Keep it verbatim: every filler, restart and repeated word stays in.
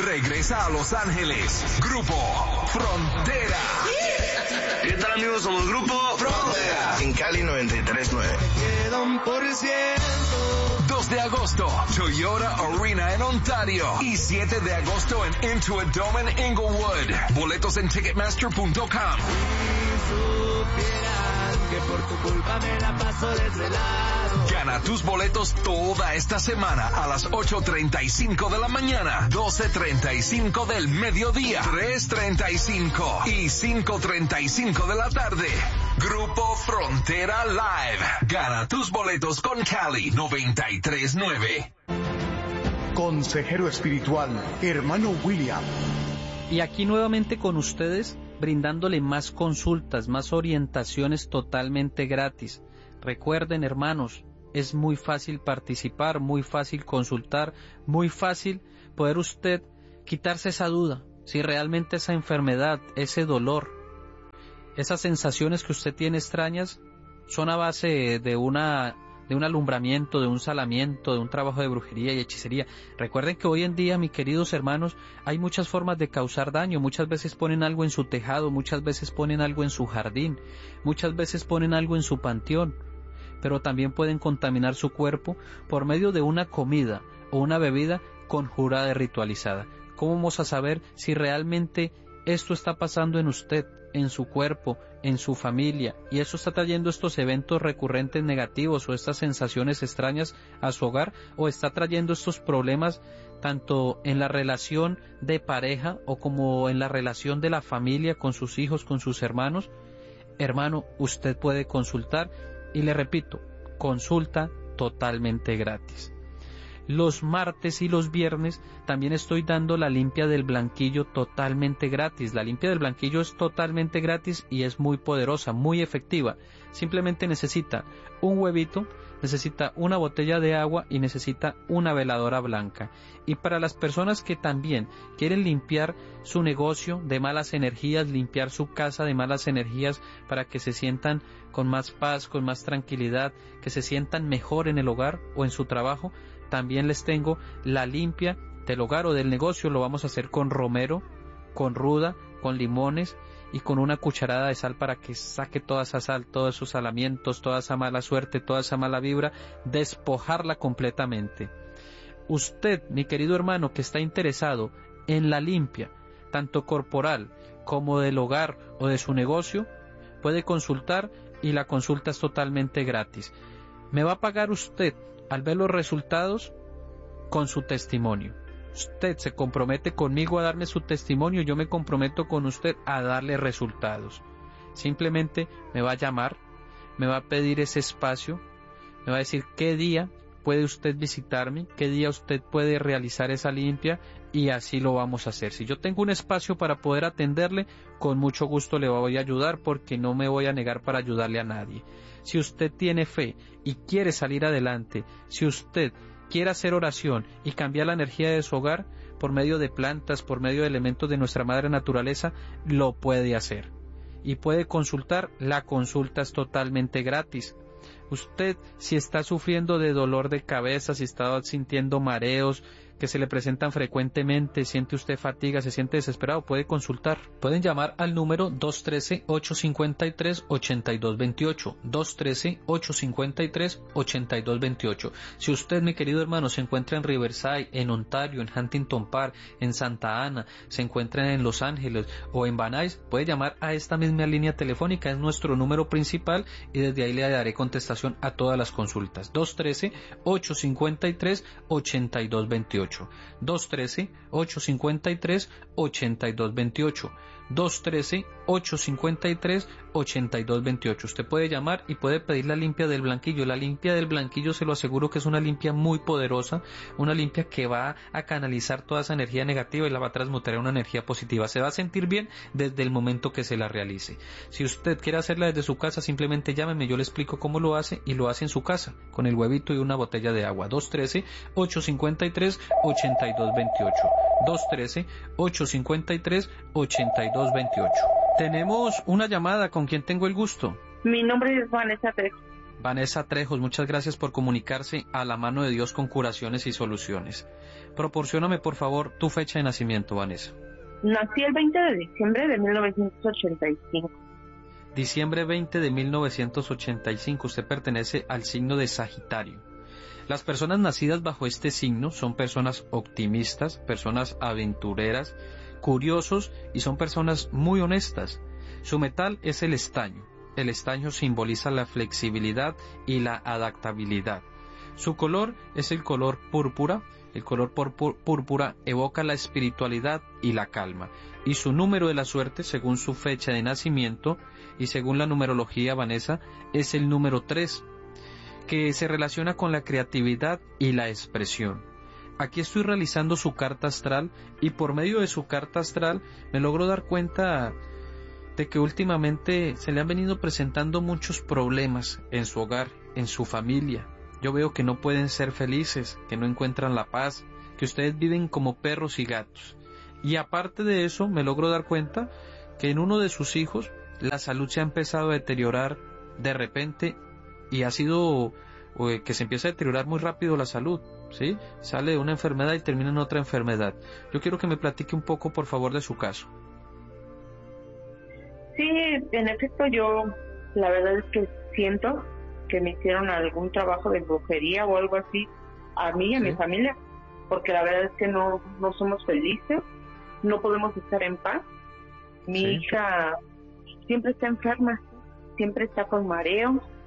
regresa a Los Ángeles. Grupo Frontera. ¿Qué tal, amigos? Somos Grupo Frontera en Cali noventa y tres punto nueve. Queda un por ciento. dos de agosto, Toyota Arena en Ontario. Y siete de agosto en Intuit Dome en Inglewood. Boletos en ticketmaster punto com. Si supieras que por tu culpa me la paso desvelado. Gana tus boletos toda esta semana a las ocho treinta y cinco de la mañana, doce treinta y cinco del mediodía, tres treinta y cinco y cinco treinta y cinco de la tarde. Grupo Frontera Live. Gana tus boletos con Cali noventa y tres punto nueve. Consejero espiritual, hermano William. Y aquí nuevamente con ustedes, brindándole más consultas, más orientaciones totalmente gratis. Recuerden, hermanos, es muy fácil participar, muy fácil consultar, muy fácil poder usted quitarse esa duda, si realmente esa enfermedad, ese dolor, esas sensaciones que usted tiene extrañas, son a base de una de un alumbramiento, de un salamiento, de un trabajo de brujería y hechicería. Recuerden que hoy en día, mis queridos hermanos, hay muchas formas de causar daño. Muchas veces ponen algo en su tejado, muchas veces ponen algo en su jardín, muchas veces ponen algo en su panteón, pero también pueden contaminar su cuerpo por medio de una comida o una bebida conjurada y ritualizada. ¿Cómo vamos a saber si realmente esto está pasando en usted, en su cuerpo, en su familia, y eso está trayendo estos eventos recurrentes negativos o estas sensaciones extrañas a su hogar, o está trayendo estos problemas tanto en la relación de pareja o como en la relación de la familia con sus hijos, con sus hermanos? Hermano, usted puede consultar, y le repito, consulta totalmente gratis. Los martes y los viernes también estoy dando la limpia del blanquillo totalmente gratis. La limpia del blanquillo es totalmente gratis y es muy poderosa, muy efectiva. Simplemente necesita un huevito, necesita una botella de agua y necesita una veladora blanca. Y para las personas que también quieren limpiar su negocio de malas energías, limpiar su casa de malas energías para que se sientan con más paz, con más tranquilidad, que se sientan mejor en el hogar o en su trabajo, también les tengo la limpia del hogar o del negocio. Lo vamos a hacer con romero, con ruda, con limones y con una cucharada de sal para que saque toda esa sal, todos esos salamientos, toda esa mala suerte, toda esa mala vibra, despojarla completamente. Usted, mi querido hermano, que está interesado en la limpia, tanto corporal como del hogar o de su negocio, puede consultar y la consulta es totalmente gratis. Me va a pagar usted al ver los resultados con su testimonio. Usted se compromete conmigo a darme su testimonio, yo me comprometo con usted a darle resultados. Simplemente me va a llamar, me va a pedir ese espacio, me va a decir qué día puede usted visitarme, qué día usted puede realizar esa limpia, y así lo vamos a hacer. Si yo tengo un espacio para poder atenderle, con mucho gusto le voy a ayudar, porque no me voy a negar para ayudarle a nadie. Si usted tiene fe y quiere salir adelante, si usted quiere hacer oración y cambiar la energía de su hogar por medio de plantas, por medio de elementos de nuestra madre naturaleza, lo puede hacer. Y puede consultar, la consulta es totalmente gratis. Usted, si está sufriendo de dolor de cabeza, si está sintiendo mareos que se le presentan frecuentemente, siente usted fatiga, se siente desesperado, puede consultar. Pueden llamar al número dos uno tres, ocho cinco tres, ocho dos dos ocho, dos uno tres, ocho cinco tres, ocho dos dos ocho. Si usted, mi querido hermano, se encuentra en Riverside, en Ontario, en Huntington Park, en Santa Ana, se encuentra en Los Ángeles o en Van Nuys, puede llamar a esta misma línea telefónica, es nuestro número principal, y desde ahí le daré contestación a todas las consultas. dos uno tres, ocho cinco tres, ocho dos dos ocho, dos uno tres, ocho cinco tres, ocho dos dos ocho, dos uno tres, ocho cinco tres, ocho dos dos ocho. Usted puede llamar y puede pedir la limpia del blanquillo. La limpia del blanquillo, se lo aseguro que es una limpia muy poderosa, una limpia que va a canalizar toda esa energía negativa y la va a transmutar en una energía positiva. Se va a sentir bien desde el momento que se la realice. Si usted quiere hacerla desde su casa, simplemente llámeme, yo le explico cómo lo hace, y lo hace en su casa, con el huevito y una botella de agua. dos uno tres, ocho cinco tres, ocho dos dos ocho, dos uno tres, ocho cinco tres, ocho dos dos ocho. Tenemos una llamada, ¿con quien tengo el gusto? Mi nombre es Vanessa Trejo. Vanessa Trejos, muchas gracias por comunicarse a la mano de Dios con curaciones y soluciones. Proporcióname, por favor, tu fecha de nacimiento, Vanessa. Nací el veinte de diciembre de mil novecientos ochenta y cinco. Diciembre veinte de mil novecientos ochenta y cinco. Usted pertenece al signo de Sagitario. Las personas nacidas bajo este signo son personas optimistas, personas aventureras, curiosos y son personas muy honestas. Su metal es el estaño. El estaño simboliza la flexibilidad y la adaptabilidad. Su color es el color púrpura. El color púrpura evoca la espiritualidad y la calma. Y su número de la suerte, según su fecha de nacimiento y según la numerología, Vanessa, es el número tres, que se relaciona con la creatividad y la expresión. Aquí estoy realizando su carta astral y por medio de su carta astral me logro dar cuenta de que últimamente se le han venido presentando muchos problemas en su hogar, en su familia. Yo veo que no pueden ser felices, que no encuentran la paz, que ustedes viven como perros y gatos. Y aparte de eso, me logro dar cuenta que en uno de sus hijos la salud se ha empezado a deteriorar de repente y ha sido eh, que se empieza a deteriorar muy rápido la salud, ¿sí? Sale de una enfermedad y termina en otra enfermedad. Yo quiero que me platique un poco, por favor, de su caso. Sí, en efecto, yo la verdad es que siento que me hicieron algún trabajo de brujería o algo así a mí y a ¿Sí? mi familia, porque la verdad es que no, no somos felices, no podemos estar en paz. Mi ¿Sí? hija siempre está enferma, siempre está con mareos,